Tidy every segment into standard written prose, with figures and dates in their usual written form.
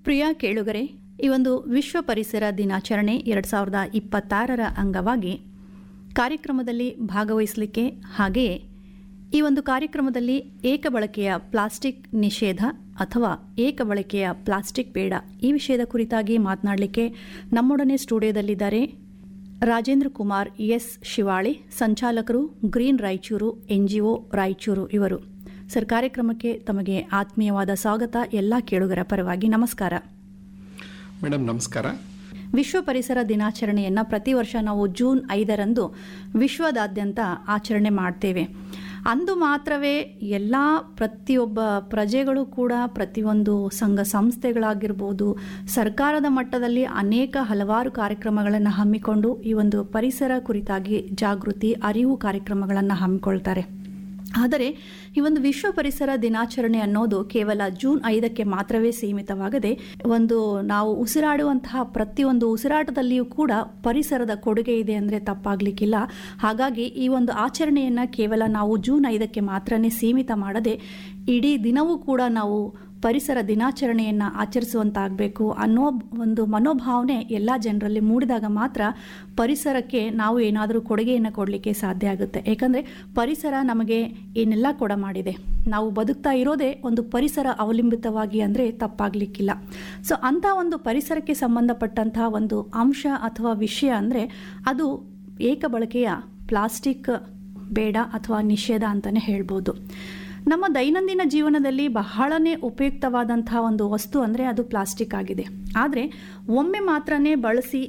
ಪ್ರಿಯ ಕೇಳುಗರೆ, ಈ ಒಂದು ವಿಶ್ವ ಪರಿಸರ ದಿನಾಚರಣೆ 2026ರ ಅಂಗವಾಗಿ ಕಾರ್ಯಕ್ರಮದಲ್ಲಿ ಭಾಗವಹಿಸಲಿಕ್ಕೆ ಹಾಗೆಯೇ ಈ ಒಂದು ಕಾರ್ಯಕ್ರಮದಲ್ಲಿ ಏಕಬಳಕೆಯ ಪ್ಲಾಸ್ಟಿಕ್ ನಿಷೇಧ ಅಥವಾ ಏಕಬಳಕೆಯ ಪ್ಲಾಸ್ಟಿಕ್ ಬೇಡ ಈ ವಿಷಯದ ಕುರಿತಾಗಿ ಮಾತನಾಡಲಿಕ್ಕೆ ನಮ್ಮೊಡನೆ ಸ್ಟುಡಿಯೋದಲ್ಲಿದ್ದಾರೆ Rajendra Kumar S ಶಿವಾಳಿ, ಸಂಚಾಲಕರು green Raichur NGO Raichur. ಇವರು ಸರ್, ಕಾರ್ಯಕ್ರಮಕ್ಕೆ ತಮಗೆ ಆತ್ಮೀಯವಾದ ಸ್ವಾಗತ. ಎಲ್ಲ ಕೇಳುಗರ ಪರವಾಗಿ ನಮಸ್ಕಾರ. ಮೇಡಮ್ ನಮಸ್ಕಾರ. ವಿಶ್ವ ಪರಿಸರ ದಿನಾಚರಣೆಯನ್ನು ಪ್ರತಿ ವರ್ಷ ನಾವು ಜೂನ್ 5ರಂದು ವಿಶ್ವದಾದ್ಯಂತ ಆಚರಣೆ ಮಾಡ್ತೇವೆ. ಅಂದು ಮಾತ್ರವೇ ಎಲ್ಲ ಪ್ರತಿಯೊಬ್ಬ ಪ್ರಜೆಗಳು ಕೂಡ ಪ್ರತಿಯೊಂದು ಸಂಘ ಸಂಸ್ಥೆಗಳಾಗಿರ್ಬೋದು, ಸರ್ಕಾರದ ಮಟ್ಟದಲ್ಲಿ ಹಲವಾರು ಕಾರ್ಯಕ್ರಮಗಳನ್ನು ಹಮ್ಮಿಕೊಂಡು ಈ ಒಂದು ಪರಿಸರ ಕುರಿತಾಗಿ ಜಾಗೃತಿ ಅರಿವು ಕಾರ್ಯಕ್ರಮಗಳನ್ನು ಹಮ್ಮಿಕೊಳ್ತಾರೆ. ಆದರೆ ಈ ಒಂದು ವಿಶ್ವ ಪರಿಸರ ದಿನಾಚರಣೆ ಅನ್ನೋದು ಕೇವಲ ಜೂನ್ 5ಕ್ಕೆ ಮಾತ್ರವೇ ಸೀಮಿತವಾಗದೆ ನಾವು ಉಸಿರಾಡುವಂತಹ ಪ್ರತಿಯೊಂದು ಉಸಿರಾಟದಲ್ಲಿಯೂ ಕೂಡ ಪರಿಸರದ ಕೊಡುಗೆ ಇದೆ ಅಂದರೆ ತಪ್ಪಾಗಲಿಕ್ಕಿಲ್ಲ. ಹಾಗಾಗಿ ಈ ಒಂದು ಆಚರಣೆಯನ್ನು ಕೇವಲ ನಾವು ಜೂನ್ 5ಕ್ಕೆ ಮಾತ್ರನೇ ಸೀಮಿತ ಮಾಡದೆ ಇಡೀ ದಿನವೂ ಕೂಡ ನಾವು ಪರಿಸರ ದಿನಾಚರಣೆಯನ್ನು ಆಚರಿಸುವಂತಾಗಬೇಕು ಅನ್ನೋ ಒಂದು ಮನೋಭಾವನೆ ಎಲ್ಲ ಜನರಲ್ಲಿ ಮೂಡಿದಾಗ ಮಾತ್ರ ಪರಿಸರಕ್ಕೆ ನಾವು ಏನಾದರೂ ಕೊಡುಗೆಯನ್ನು ಕೊಡಲಿಕ್ಕೆ ಸಾಧ್ಯ ಆಗುತ್ತೆ. ಏಕೆಂದರೆ ಪರಿಸರ ನಮಗೆ ಏನೆಲ್ಲ ಕೊಡ ಮಾಡಿದೆ. ನಾವು ಬದುಕ್ತಾ ಇರೋದೇ ಒಂದು ಪರಿಸರ ಅವಲಂಬಿತವಾಗಿ ಅಂದರೆ ತಪ್ಪಾಗಲಿಕ್ಕಿಲ್ಲ. ಸೊ ಅಂಥ ಒಂದು ಪರಿಸರಕ್ಕೆ ಸಂಬಂಧಪಟ್ಟಂತಹ ಒಂದು ಅಂಶ ಅಥವಾ ವಿಷಯ ಅಂದರೆ ಅದು ಏಕಬಳಕೆಯ ಪ್ಲಾಸ್ಟಿಕ್ ಬೇಡ ಅಥವಾ ನಿಷೇಧ ಅಂತಲೇ ಹೇಳ್ಬೋದು. ನಮ್ಮ ದೈನಂದಿನ ಜೀವನದಲ್ಲಿ ಬಹಳನೇ ಉಪಯುಕ್ತವಾದಂತಹ ಒಂದು ವಸ್ತು ಅಂದರೆ ಅದು ಪ್ಲಾಸ್ಟಿಕ್ ಆಗಿದೆ. ಆದರೆ ಒಮ್ಮೆ ಮಾತ್ರನೇ ಬಳಸಿ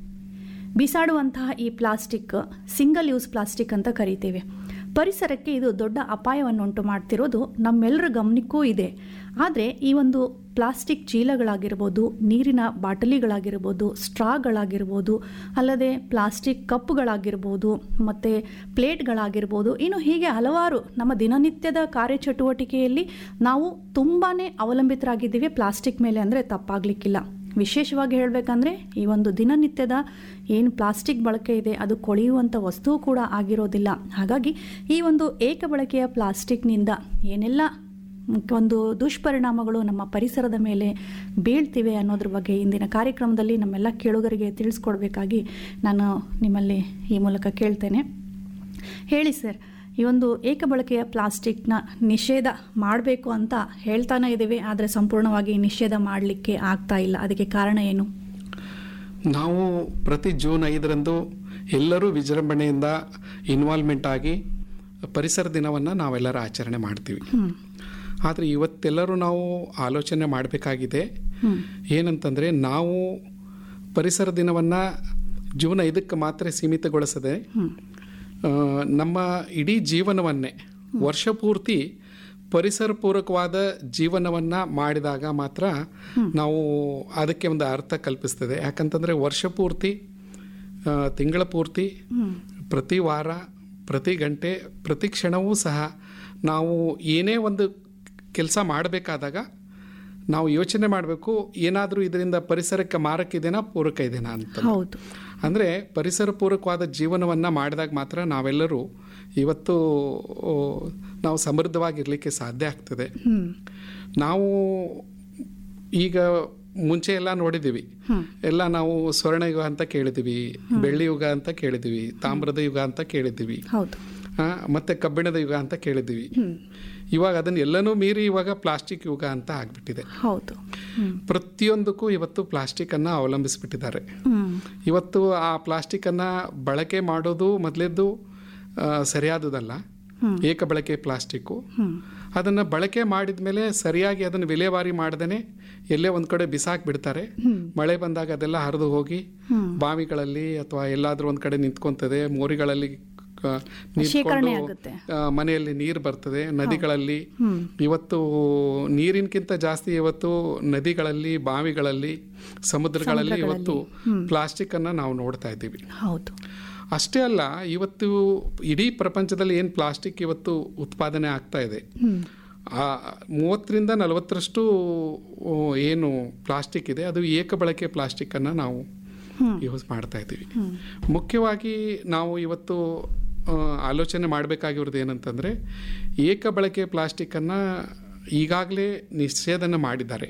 ಬಿಸಾಡುವಂತಹ ಈ ಪ್ಲಾಸ್ಟಿಕ್ ಸಿಂಗಲ್ ಯೂಸ್ ಪ್ಲಾಸ್ಟಿಕ್ ಅಂತ ಕರಿತೇವೆ. ಪರಿಸರಕ್ಕೆ ಇದು ದೊಡ್ಡ ಅಪಾಯವನ್ನುಂಟು ಮಾಡ್ತಿರೋದು ನಮ್ಮೆಲ್ಲರ ಗಮನಕ್ಕೂ ಇದೆ. ಆದರೆ ಈ ಒಂದು ಪ್ಲಾಸ್ಟಿಕ್ ಚೀಲಗಳಾಗಿರ್ಬೋದು, ನೀರಿನ ಬಾಟಲಿಗಳಾಗಿರ್ಬೋದು, ಸ್ಟ್ರಾಗಳಾಗಿರ್ಬೋದು, ಅಲ್ಲದೆ ಪ್ಲಾಸ್ಟಿಕ್ ಕಪ್ಗಳಾಗಿರ್ಬೋದು, ಮತ್ತು ಪ್ಲೇಟ್ಗಳಾಗಿರ್ಬೋದು, ಇನ್ನು ಹೀಗೆ ಹಲವಾರು ನಮ್ಮ ದಿನನಿತ್ಯದ ಕಾರ್ಯಚಟುವಟಿಕೆಯಲ್ಲಿ ನಾವು ತುಂಬಾ ಅವಲಂಬಿತರಾಗಿದ್ದೀವಿ ಪ್ಲಾಸ್ಟಿಕ್ ಮೇಲೆ ಅಂದರೆ ತಪ್ಪಾಗಲಿಕ್ಕಿಲ್ಲ. ವಿಶೇಷವಾಗಿ ಹೇಳಬೇಕಂದ್ರೆ ಈ ಒಂದು ದಿನನಿತ್ಯದ ಏನು ಪ್ಲಾಸ್ಟಿಕ್ ಬಳಕೆ ಇದೆ ಅದು ಕೊಳೆಯುವಂಥ ವಸ್ತು ಕೂಡ ಆಗಿರೋದಿಲ್ಲ. ಹಾಗಾಗಿ ಈ ಒಂದು ಏಕಬಳಕೆಯ ಪ್ಲಾಸ್ಟಿಕ್ನಿಂದ ಏನೆಲ್ಲ ಒಂದು ದುಷ್ಪರಿಣಾಮಗಳು ನಮ್ಮ ಪರಿಸರದ ಮೇಲೆ ಬೀಳ್ತಿವೆ ಅನ್ನೋದ್ರ ಬಗ್ಗೆ ಇಂದಿನ ಕಾರ್ಯಕ್ರಮದಲ್ಲಿ ನಮ್ಮೆಲ್ಲ ಕೇಳುಗರಿಗೆ ತಿಳಿಸ್ಕೊಡ್ಬೇಕಾಗಿ ನಾನು ನಿಮ್ಮಲ್ಲಿ ಈ ಮೂಲಕ ಕೇಳ್ತೇನೆ. ಹೇಳಿ ಸರ್, ಈ ಒಂದು ಏಕಬಳಕೆಯ ಪ್ಲಾಸ್ಟಿಕ್ನ ನಿಷೇಧ ಮಾಡಬೇಕು ಅಂತ ಹೇಳ್ತಾನೆ ಇದ್ದೀವಿ, ಆದರೆ ಸಂಪೂರ್ಣವಾಗಿ ನಿಷೇಧ ಮಾಡಲಿಕ್ಕೆ ಆಗ್ತಾ ಇಲ್ಲ. ಅದಕ್ಕೆ ಕಾರಣ ಏನು? ನಾವು ಪ್ರತಿ ಜೂನ್ 5ರಂದು ಎಲ್ಲರೂ ವಿಜೃಂಭಣೆಯಿಂದ ಇನ್ವಾಲ್ವ್ಮೆಂಟ್ ಆಗಿ ಪರಿಸರ ದಿನವನ್ನು ನಾವೆಲ್ಲರೂ ಆಚರಣೆ ಮಾಡ್ತೀವಿ. ಆದರೆ ಇವತ್ತೆಲ್ಲರೂ ನಾವು ಆಲೋಚನೆ ಮಾಡಬೇಕಾಗಿದೆ ಏನಂತಂದರೆ, ನಾವು ಪರಿಸರ ದಿನವನ್ನು ಜೂನ್ 5ಕ್ಕೆ ಮಾತ್ರ ಸೀಮಿತಗೊಳಿಸದೆ ನಮ್ಮ ಇಡೀ ಜೀವನವನ್ನೇ ವರ್ಷ ಪೂರ್ತಿ ಪರಿಸರ ಪೂರಕವಾದ ಜೀವನವನ್ನು ಮಾಡಿದಾಗ ಮಾತ್ರ ನಾವು ಅದಕ್ಕೆ ಒಂದು ಅರ್ಥ ಕಲ್ಪಿಸ್ತದೆ. ಯಾಕಂತಂದರೆ ವರ್ಷ ಪೂರ್ತಿ, ತಿಂಗಳ ಪೂರ್ತಿ, ಪ್ರತಿ ವಾರ, ಪ್ರತಿ ಗಂಟೆ, ಪ್ರತಿ ಕ್ಷಣವೂ ಸಹ ನಾವು ಏನೇ ಒಂದು ಕೆಲಸ ಮಾಡಬೇಕಾದಾಗ ನಾವು ಯೋಚನೆ ಮಾಡಬೇಕು, ಏನಾದರೂ ಇದರಿಂದ ಪರಿಸರಕ್ಕೆ ಮಾರಕ ಇದೆನಾ ಪೂರಕ ಇದೆನಾ ಅಂತ. ಅಂದರೆ ಪರಿಸರ ಪೂರಕವಾದ ಜೀವನವನ್ನು ಮಾಡಿದಾಗ ಮಾತ್ರ ನಾವೆಲ್ಲರೂ ಇವತ್ತು ನಾವು ಸಮೃದ್ಧವಾಗಿರಲಿಕ್ಕೆ ಸಾಧ್ಯ ಆಗ್ತದೆ. ನಾವು ಈಗ ಮುಂಚೆ ಎಲ್ಲ ನೋಡಿದ್ದೀವಿ, ಎಲ್ಲ ನಾವು ಸ್ವರ್ಣ ಯುಗ ಅಂತ ಕೇಳಿದ್ದೀವಿ, ಬೆಳ್ಳಿ ಯುಗ ಅಂತ ಕೇಳಿದ್ದೀವಿ, ತಾಮ್ರದ ಯುಗ ಅಂತ ಕೇಳಿದ್ದೀವಿ, ಮತ್ತು ಕಬ್ಬಿಣದ ಯುಗ ಅಂತ ಕೇಳಿದ್ದೀವಿ. ಇವಾಗ ಅದನ್ನು ಎಲ್ಲನೂ ಮೀರಿ ಇವಾಗ ಪ್ಲಾಸ್ಟಿಕ್ ಯುಗ ಅಂತ ಆಗ್ಬಿಟ್ಟಿದೆ. ಪ್ರತಿಯೊಂದಕ್ಕೂ ಇವತ್ತು ಪ್ಲಾಸ್ಟಿಕ್ಕನ್ನು ಅವಲಂಬಿಸಿಬಿಟ್ಟಿದ್ದಾರೆ. ಇವತ್ತು ಆ ಪ್ಲಾಸ್ಟಿಕ್ಕನ್ನು ಬಳಕೆ ಮಾಡೋದು ಮೊದಲೇದ್ದು ಸರಿಯಾದುದಲ್ಲ. ಏಕಬಳಕೆ ಪ್ಲಾಸ್ಟಿಕ್ಕು ಅದನ್ನು ಬಳಕೆ ಮಾಡಿದ ಮೇಲೆ ಸರಿಯಾಗಿ ಅದನ್ನು ವಿಲೇವಾರಿ ಮಾಡ್ದೇ ಎಲ್ಲೇ ಒಂದು ಕಡೆ ಬಿಸಾಕ್ಬಿಡ್ತಾರೆ. ಮಳೆ ಬಂದಾಗ ಅದೆಲ್ಲ ಹರಿದು ಹೋಗಿ ಬಾವಿಗಳಲ್ಲಿ ಅಥವಾ ಎಲ್ಲಾದರೂ ಒಂದು ಕಡೆ ನಿಂತ್ಕೊತದೆ, ಮೋರಿಗಳಲ್ಲಿ ನಿಂತ್ಕೊಂಡು ಮನೆಯಲ್ಲಿ ನೀರು ಬರ್ತದೆ, ನದಿಗಳಲ್ಲಿ. ಇವತ್ತು ನೀರಿನಕ್ಕಿಂತ ಜಾಸ್ತಿ ಇವತ್ತು ನದಿಗಳಲ್ಲಿ, ಬಾವಿಗಳಲ್ಲಿ, ಸಮುದ್ರಗಳಲ್ಲಿ ಇವತ್ತು ಪ್ಲಾಸ್ಟಿಕ್ ಅನ್ನ ನಾವು ನೋಡ್ತಾ ಇದ್ದೀವಿ. ಅಷ್ಟೇ ಅಲ್ಲ, ಇವತ್ತು ಇಡೀ ಪ್ರಪಂಚದಲ್ಲಿ ಏನು ಪ್ಲಾಸ್ಟಿಕ್ ಇವತ್ತು ಉತ್ಪಾದನೆ ಆಗ್ತಾ ಇದೆ, 30ರಿಂದ 40ರಷ್ಟು ಏನು ಪ್ಲಾಸ್ಟಿಕ್ ಇದೆ ಅದು ಏಕಬಳಕೆ ಪ್ಲಾಸ್ಟಿಕ್ಕನ್ನು ನಾವು ಯೂಸ್ ಮಾಡ್ತಾ ಇದ್ದೀವಿ. ಮುಖ್ಯವಾಗಿ ನಾವು ಇವತ್ತು ಆಲೋಚನೆ ಮಾಡಬೇಕಾಗಿರೋದು ಏನಂತಂದರೆ, ಏಕಬಳಕೆ ಪ್ಲಾಸ್ಟಿಕ್ಕನ್ನು ಈಗಾಗಲೇ ನಿಷೇಧನ ಮಾಡಿದ್ದಾರೆ.